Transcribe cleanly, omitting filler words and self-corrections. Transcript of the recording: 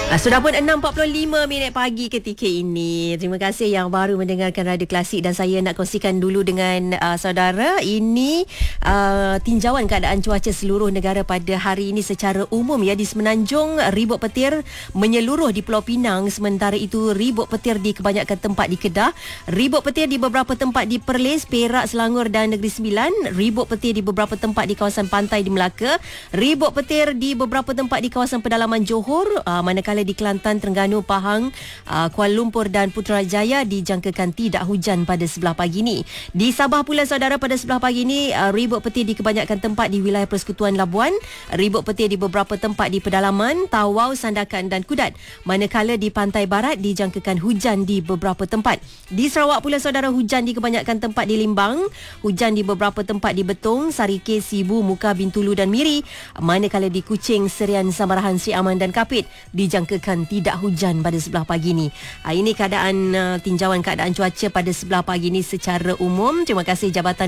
Sudah pun 6.45 minit pagi ketika ini. Terima kasih yang baru mendengarkan Radio Klasik dan saya nak kongsikan dulu dengan saudara. Ini tinjauan keadaan cuaca seluruh negara pada hari ini secara umum ya. Di Semenanjung ribut petir menyeluruh di Pulau Pinang, sementara itu ribut petir di kebanyakan tempat di Kedah, ribut petir di beberapa tempat di Perlis, Perak, Selangor dan Negeri Sembilan, ribut petir di beberapa tempat di kawasan pantai di Melaka, ribut petir di beberapa tempat di kawasan pedalaman Johor, manakala di Kelantan, Terengganu, Pahang, Kuala Lumpur dan Putrajaya dijangkakan tidak hujan pada sebelah pagi ini. Di Sabah pula saudara, pada sebelah pagi ini ribut petir di kebanyakan tempat di wilayah Persekutuan Labuan, ribut petir di beberapa tempat di pedalaman Tawau, Sandakan dan Kudat. Manakala di pantai barat dijangkakan hujan di beberapa tempat. Di Sarawak pula saudara, hujan di kebanyakan tempat di Limbang, hujan di beberapa tempat di Betong, Sarike, Sibu, Muka, Bintulu dan Miri. Manakala di Kuching, Serian, Samarahan, Sri Aman dan Kapit dijangkakan tidak hujan pada sebelah pagi ini. Ini keadaan tinjauan keadaan cuaca pada sebelah pagi ini secara umum. Terima kasih Jabatan